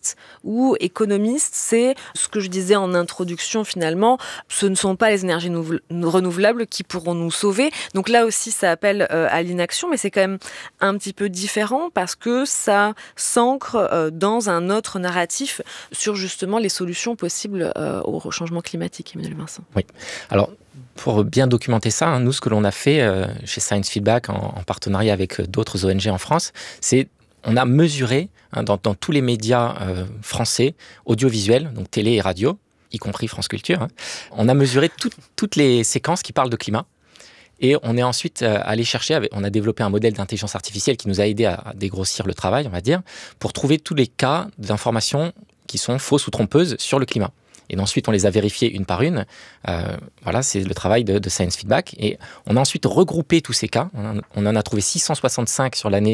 technocrate ou économiste, c'est ce que je disais en introduction finalement, ce ne sont pas les énergies renouvelables qui pourront nous sauver. Donc là aussi, ça appelle à l'inaction, mais c'est quand même un petit peu différent parce que ça s'ancre dans un autre narratif sur justement les solutions possibles au changement climatique, Emmanuel Vincent. Oui. Alors, pour bien documenter ça, nous, ce que l'on a fait chez Science Feedback en partenariat avec d'autres ONG en France, c'est on a mesuré dans tous les médias français, audiovisuels, donc télé et radio, y compris France Culture, on a mesuré toutes les séquences qui parlent de climat. Et on est ensuite allé chercher, on a développé un modèle d'intelligence artificielle qui nous a aidé à dégrossir le travail, on va dire, pour trouver tous les cas d'informations qui sont fausses ou trompeuses sur le climat. Et ensuite, on les a vérifiées une par une. Voilà, c'est le travail de Science Feedback. Et on a ensuite regroupé tous ces cas. On en a trouvé 665 sur l'année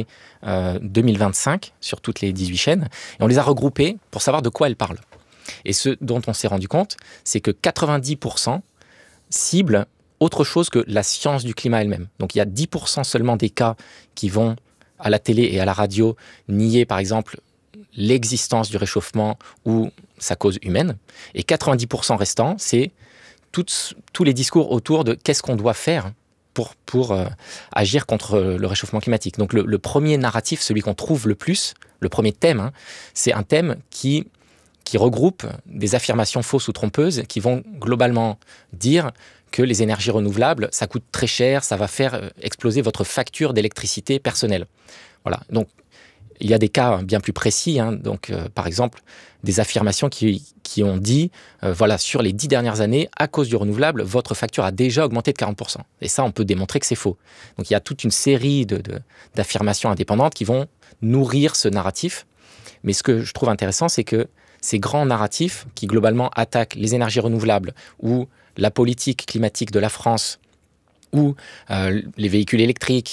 2025, sur toutes les 18 chaînes. Et on les a regroupés pour savoir de quoi elles parlent. Et ce dont on s'est rendu compte, c'est que 90% ciblent autre chose que la science du climat elle-même. Donc il y a 10% seulement des cas qui vont à la télé et à la radio nier, par exemple, l'existence du réchauffement ou sa cause humaine. Et 90% restants, c'est tous les discours autour de qu'est-ce qu'on doit faire pour agir contre le réchauffement climatique. Donc le premier narratif, celui qu'on trouve le plus, le premier thème, c'est un thème qui regroupe des affirmations fausses ou trompeuses qui vont globalement dire que les énergies renouvelables, ça coûte très cher, ça va faire exploser votre facture d'électricité personnelle. Voilà. Donc, il y a des cas bien plus précis. Donc, par exemple, des affirmations qui ont dit, voilà, sur les 10 dernières années, à cause du renouvelable, votre facture a déjà augmenté de 40%. Et ça, on peut démontrer que c'est faux. Donc, il y a toute une série d'affirmations indépendantes qui vont nourrir ce narratif. Mais ce que je trouve intéressant, c'est que ces grands narratifs qui, globalement, attaquent les énergies renouvelables ou la politique climatique de la France ou les véhicules électriques,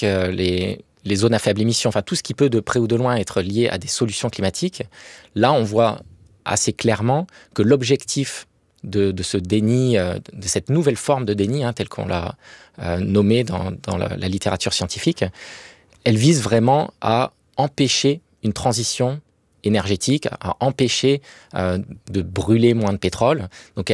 les zones à faible émission, enfin tout ce qui peut de près ou de loin être lié à des solutions climatiques, là on voit assez clairement que l'objectif de ce déni, de cette nouvelle forme de déni, telle qu'on l'a nommée dans la littérature scientifique, elle vise vraiment à empêcher une transition énergétique, à empêcher de brûler moins de pétrole. Donc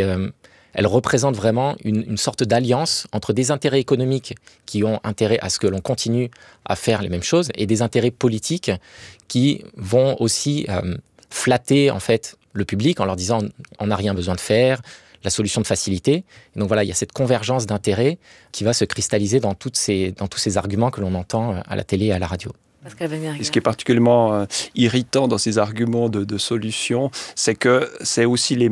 elle représente vraiment une sorte d'alliance entre des intérêts économiques qui ont intérêt à ce que l'on continue à faire les mêmes choses et des intérêts politiques qui vont aussi flatter en fait le public en leur disant on n'a rien besoin de faire, la solution de facilité. Et donc voilà, il y a cette convergence d'intérêts qui va se cristalliser dans tous ces arguments que l'on entend à la télé et à la radio. Et ce qui est particulièrement irritant dans ces arguments de solutions, c'est que c'est aussi le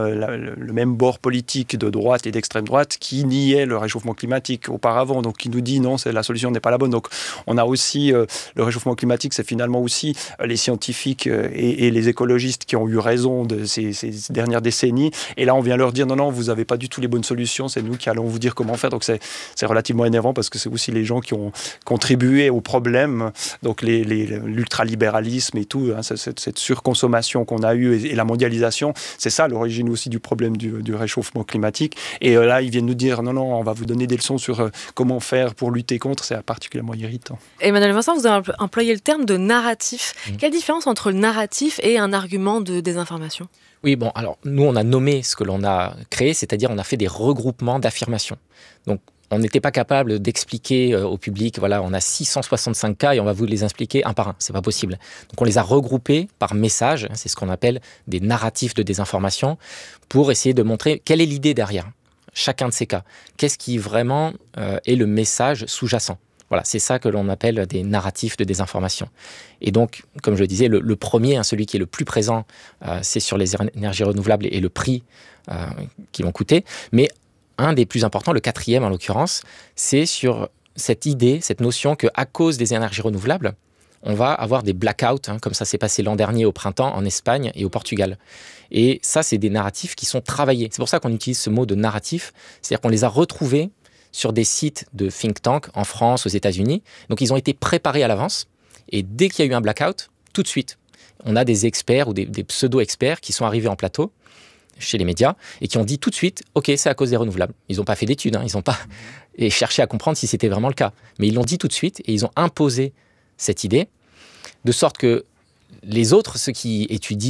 même bord politique de droite et d'extrême droite qui niait le réchauffement climatique auparavant, donc qui nous dit non, la solution n'est pas la bonne. Donc on a aussi le réchauffement climatique, c'est finalement aussi les scientifiques et les écologistes qui ont eu raison de ces dernières décennies. Et là, on vient leur dire non, vous n'avez pas du tout les bonnes solutions, c'est nous qui allons vous dire comment faire. Donc c'est relativement énervant parce que c'est aussi les gens qui ont contribué au problème. Donc l'ultralibéralisme et tout, cette surconsommation qu'on a eue et la mondialisation, c'est ça l'origine aussi du problème du réchauffement climatique. Et là, ils viennent nous dire non, on va vous donner des leçons sur comment faire pour lutter contre. C'est particulièrement irritant. Emmanuel Vincent, vous avez employé le terme de narratif. Quelle différence entre le narratif et un argument de désinformation ? Oui, bon, alors nous, on a nommé ce que l'on a créé, c'est-à-dire on a fait des regroupements d'affirmations. Donc, on n'était pas capable d'expliquer au public, voilà, on a 665 cas et on va vous les expliquer un par un. C'est pas possible. Donc, on les a regroupés par message. C'est ce qu'on appelle des narratifs de désinformation pour essayer de montrer quelle est l'idée derrière chacun de ces cas. Qu'est-ce qui vraiment est le message sous-jacent. Voilà, c'est ça que l'on appelle des narratifs de désinformation. Et donc, comme je le disais, le premier, celui qui est le plus présent, c'est sur les énergies renouvelables et le prix qu'ils vont coûter. Mais un des plus importants, le quatrième en l'occurrence, c'est sur cette idée, cette notion qu'à cause des énergies renouvelables, on va avoir des blackouts, comme ça s'est passé l'an dernier au printemps en Espagne et au Portugal. Et ça, c'est des narratifs qui sont travaillés. C'est pour ça qu'on utilise ce mot de narratif, c'est-à-dire qu'on les a retrouvés sur des sites de think tank en France, aux États-Unis. Donc, ils ont été préparés à l'avance. Et dès qu'il y a eu un blackout, tout de suite, on a des experts ou des pseudo-experts qui sont arrivés en plateau chez les médias et qui ont dit tout de suite « Ok, c'est à cause des renouvelables ». Ils n'ont pas fait d'études, ils n'ont pas cherché à comprendre si c'était vraiment le cas. Mais ils l'ont dit tout de suite et ils ont imposé cette idée, de sorte que les autres, ceux qui étudient